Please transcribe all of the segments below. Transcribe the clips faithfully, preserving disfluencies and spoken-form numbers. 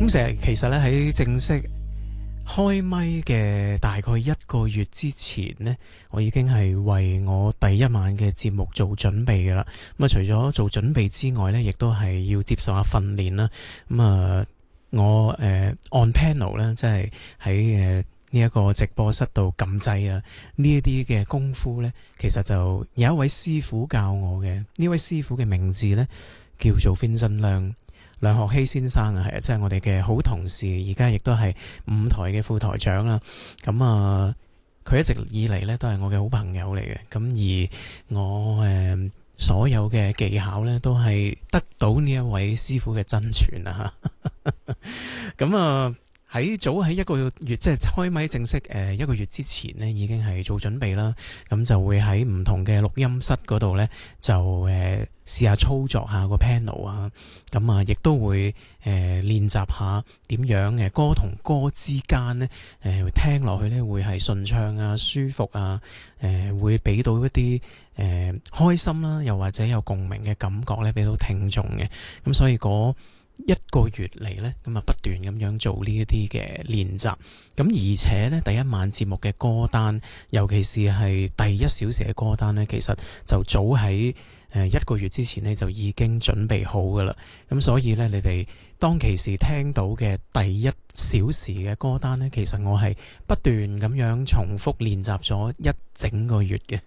咁成日其實咧喺正式開咪嘅大概一個月之前呢，我已經係為我第一晚嘅節目做準備嘅啦。咁啊，除咗做準備之外呢，亦都係要接受下訓練啦。咁啊，我誒、呃、on panel 咧，即係喺誒呢一個直播室度撳掣啊，呢一啲嘅功夫呢，其實就有一位師傅教我嘅。呢位師傅嘅名字呢，叫做 Vincent 梁梁學希先生啊，係啊，即係我哋嘅好同事，而家亦都係五台嘅副台長啦。咁啊，佢一直以嚟呢都係我嘅好朋友嚟嘅。咁而我誒、呃、所有嘅技巧呢，都係得到呢一位師傅嘅真傳啊。咁啊。喺早喺一個月，即係開咪正式誒一個月之前呢，已經係做準備啦。咁就會喺唔同嘅錄音室嗰度呢，就誒試下操作下個 panel 啊。咁啊，亦都會誒練習下點樣誒歌同歌之間呢，誒聽落去呢會係順暢啊、舒服啊，誒會俾到一啲誒開心啦，又或者有共鳴嘅感覺呢，俾到聽眾嘅。咁所以嗰一個月嚟呢，咁啊不斷咁樣做呢一啲嘅練習，咁而且呢，第一晚節目嘅歌單，尤其是係第一小時嘅歌單呢，其實就早喺誒一個月之前呢，就已經準備好噶啦。咁所以呢，你哋當其時聽到嘅第一小時嘅歌單呢，其實我係不斷咁樣重複練習咗一整個月嘅。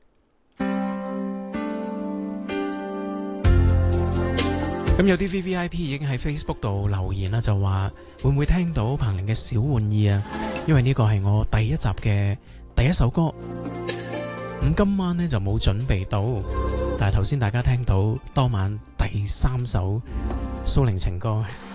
咁有啲 V V I P 已經喺 Facebook 度留言啦，就話會唔會聽到彭羚嘅小玩意啊？因為呢個係我第一集嘅第一首歌。咁今晚呢就冇準備到，但係頭先大家聽到當晚第三首蘇寧情歌。